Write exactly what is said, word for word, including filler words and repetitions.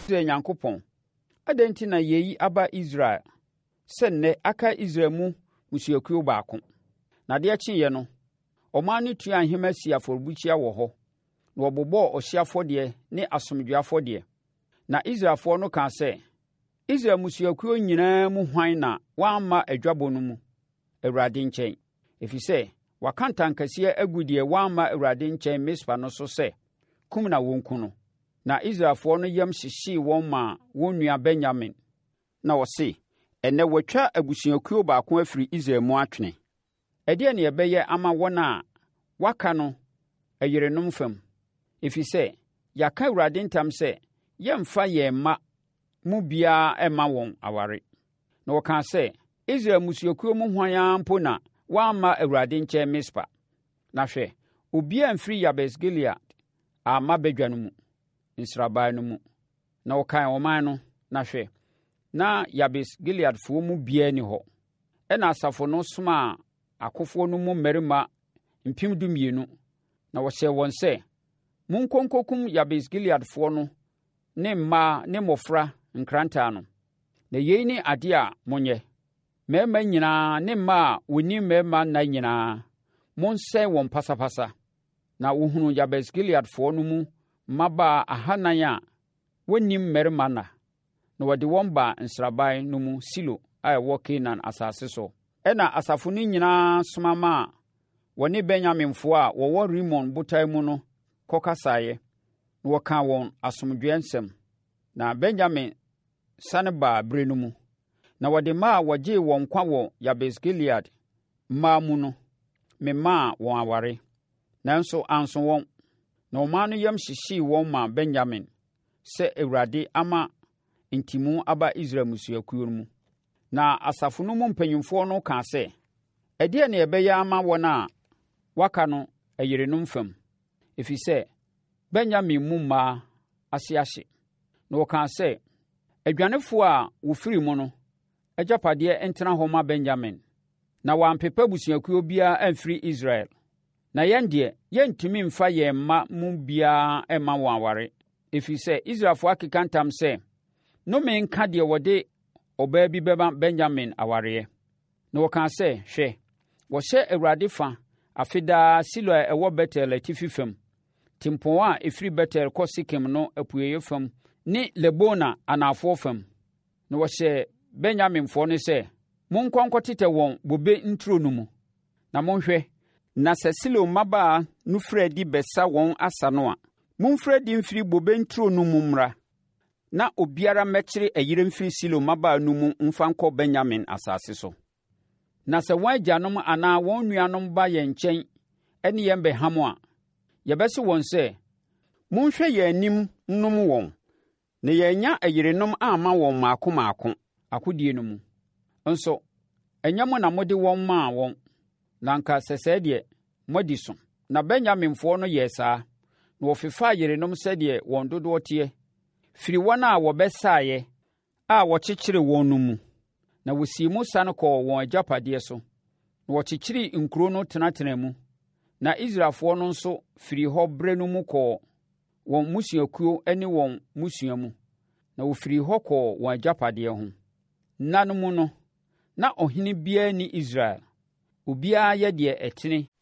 Nyankopɔn, adɛn nti na yɛyi aba Israel sɛ nnɛ aka Israel mu mmusuakuo baako. Na adeɛ kyeeɛ no, ɔman no tuaa ahema si afɔrebukyia wɔ hɔ, na wɔbobɔɔ ɔhyeɛ afɔdeɛ ne asomdwoeɛ afɔdeɛ. Na Israelfoɔ no kaa sɛ, Israel mmusuakuo nyinaa mu hwan na wɔamma adwabɔ no mu Awurade nkyɛn? Ɛfiri sɛ, wɔaka ntankɛseɛ agu deɛ wɔamma Awurade nkyɛn Mispa no so sɛ, kum na wɔnku no. Na Israelfoɔ no yam hyehyee wɔn maa wɔn nua Benyamin. Na wɔse, ɛnnɛ wɔatwa abusuakuo baako afiri Israel mu atwene. Ɛdeɛn na yɛbɛyɛ ama wɔn a wɔaka no ayerenom fam? Ɛfiri sɛ, yɛaka Awurade ntam sɛ, yɛmfa yɛn mma mu biara ɛmma wɔn aware. Na wɔkaa sɛ, Israel mmusuakuo mu hwan ara mpo na wɔamma Awurade nkyɛn Mispa. Na hwɛ, obiara mfiri Yabes Gilead amma badwa no mu, nsraban no mu. Na wɔkan ɔman no, na hwɛ, na Yabes Gileadfoɔ mu biara ni hɔ. Ɛna asafo no somaa akofoɔ no mu mmarima mpem dumienu, na wɔhyɛɛ wɔn sɛ, monkɔ nkɔkum Yabes Gileadfoɔ no ne mmaa ne mmɔfra nkrantaa no. Na yei ne adeɛ a monyɛ. Mmarima nyinaa ne mmaa a wɔnni mmarima nna nyinaa, monsɛe wɔn pasapasa. Na wɔhunu Yabes Gileadfoɔ no mu mmabaa ahanan a wɔnnim mmarima nna, na wɔde wɔn baa nsraban no mu Silo a ɛwɔ Kanaan asase so. Ɛna asafo no nyinaa soma maa wɔne Benyaminfoɔ a wɔwɔ Rimon botan mu no kɔkasaeɛ, na wɔkaa wɔn asomdwoeɛ nsɛm. Na Benyamin sane baa berɛ no mu, na wɔde mmaa a wɔgyee wɔn nkwa wɔ Yabes Gilead mmaa mu no memaa wɔn aware, nanso anso wɔn. Na ɔman no yam hyehyee wɔn maa Benyamin sɛ Awurade ama ntimu aba Israel mmusuakuo no mu. Na asafo no mu mpanyimfoɔ no kaa sɛ, ɛdeɛn na yɛbɛyɛ ama wɔn a wɔaka no ayerenom fam? Ɛfiri sɛ, Benyamin mu mmaa ase ahye. Na wɔkaa sɛ, adwanefoɔ a wɔfiri mu no, agyapadeɛ ntena hɔ ma Benyamin, na wɔampepa abusuakuo biara amfiri Israel. Na yɛn deɛ, yɛntumi mfa yɛn mma mu biara mma wɔn aware, ɛfiri sɛ Israelfoɔ akeka ntam sɛ, nnome nka deɛ wɔde ɔbaa bi bɛma Benyamin awareɛ. Na wɔkaa sɛ, hwɛ, wɔhyɛ Awurade fa afedaa Silo a ɛwɔ Betel atifi fam, tempɔn a ɛfiri Betel kɔ Sekem no apueeɛ fam ne Lebona anafoɔ fam. Na wɔhyɛ Benyaminfoɔ no sɛ, monkɔ nkɔtetɛ wɔn bobe nturo no mu, na monhwɛ, na sɛ Silo mmabaa no firi adi bɛsa wɔn asa no a, momfiri adi mfiri bobe nturo no mu mmra, na obiara mmɛkyere ayere mfiri Silo mmabaa no mu mfa nkɔ Benyamin asase so. Na sɛ wɔn agyanom anaa wɔn nuanom ba yɛn nkyɛn ne yɛn bɛham a, yɛbɛse wɔn sɛ, monhwɛ yɛn anim nnom wɔn, na yɛanya ayerenom amma wɔn maako maako akodie no mu. Nso, ɛnyɛ mo na mode wɔn maa wɔn, na anka sɛ sɛɛ deɛ moadi so. Na Benyaminfoɔ no yɛɛ saa, na wɔfefaa ayerenom sɛdeɛ wɔn dodoɔ teɛ, firi wɔn a wɔbɛsaeɛ a wɔkyekyere wɔn no mu. Na wɔsii mu sane kɔɔ wɔn agyapadeɛ so, na wɔkyekyeree nkuro no tenatenaa mu. Na Israelfoɔ no nso firi hɔ berɛ no mu kɔɔ wɔn mmusuakuo ne wɔn mmusua mu, na wɔfirii hɔ kɔɔ wɔn agyapadeɛ ho. Nna no mu no, na ɔhene biara ni Israel. Obiara yɛ deɛ ɛtene